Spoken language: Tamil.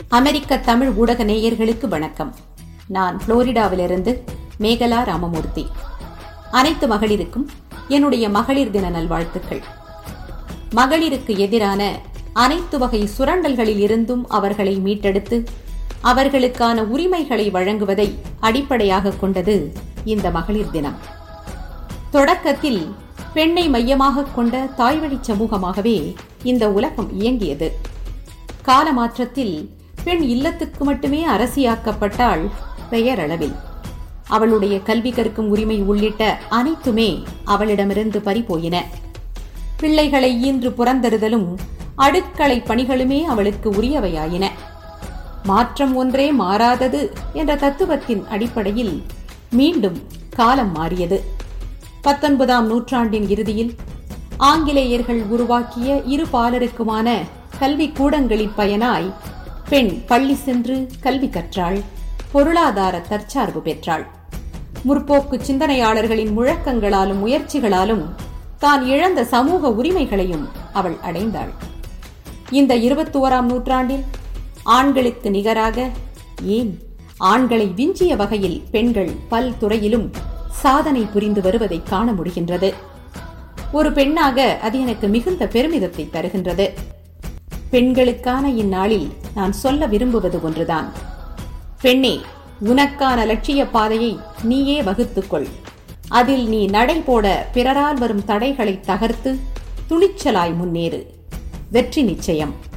அமெரிக்க தமிழ் ஊடக நேயர்களுக்கு வணக்கம். நான் புளோரிடாவிலிருந்து மேகலா ராமமூர்த்தி. அனைத்து மகளிருக்கும் என்னுடைய மகளிர் தின நல்வாழ்த்துக்கள். மகளிருக்கு எதிரான அனைத்து வகை சுரண்டல்களில் இருந்தும் அவர்களை மீட்டெடுத்து அவர்களுக்கான உரிமைகளை வழங்குவதை அடிப்படையாக கொண்டது இந்த மகளிர் தினம். தொடக்கத்தில் பெண்ணை மையமாக கொண்ட தாய்வழி சமூகமாகவே இந்த உலகம் இயங்கியது. காலமாற்றத்தில் பெண் இல்லத்துக்கு மட்டுமே அரசியாக்கப்பட்டாள் பெயரளவில். அவளுடைய கல்வி கற்கும் உரிமை உள்ளிட்ட அனைத்துமே அவளிடமிருந்து பறிபோயின. பிள்ளைகளை ஈன்று புறந்தறுதலும் அடுக்களை பணிகளுமே அவளுக்கு உரியவையாயின. மாற்றம் ஒன்றே மாறாதது என்ற தத்துவத்தின் அடிப்படையில் மீண்டும் காலம் மாறியது. 19ஆம் நூற்றாண்டின் இறுதியில் ஆங்கிலேயர்கள் உருவாக்கிய இரு பாலருக்குமான கல்வி கூடங்களின் பயனாய் பெண் பள்ளி சென்று கல்வி கற்றாள், பொருளாதார தற்சார்பு பெற்றாள். முற்போக்கு சிந்தனையாளர்களின் முழக்கங்களாலும் முயற்சிகளாலும் தான் இழந்த சமூக உரிமைகளையும் அவள் அடைந்தாள். இந்த 21ஆம் நூற்றாண்டில் ஆண்களுக்கு நிகராக, ஏன் ஆண்களை விஞ்சிய வகையில் பெண்கள் பல் துறையிலும் சாதனை புரிந்து வருவதை காண முடிகின்றது. ஒரு பெண்ணாக அது எனக்கு மிகுந்த பெருமிதத்தை தருகின்றது. பெண்களுக்கான இந்நாளில் நான் சொல்ல விரும்புவது ஒன்றுதான். பெண்ணே, உனக்கான லட்சிய பாதையை நீயே வகுத்துக்கொள். அதில் நீ நடை போட பிறரால் வரும் தடைகளை தகர்த்து துணிச்சலாய் முன்னேறு. வெற்றி நிச்சயம்.